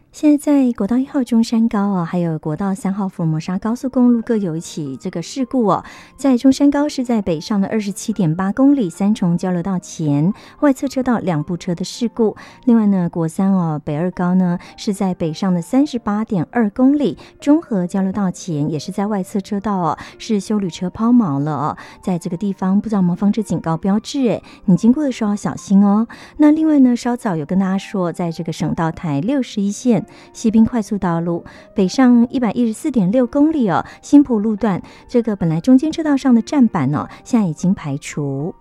现在在国道1号中山高还有国道3号福尔摩沙高速公路各有一起这个事故在中山高是在北上的 27.8 公里三重交流道前外侧车道2部车的事故。另外呢，国3北二高呢是在北上的 38.2 公里中和交流道前，也是在外侧车道是休旅车抛锚了在这个地方不知道有没有放置警告标志你经过的时候要小心哦。那另外呢，稍早有跟大家说，在这个省道台61线西滨快速道路北上 114.6 公里新埔路段，这个本来中间车道上的站板现在已经排除。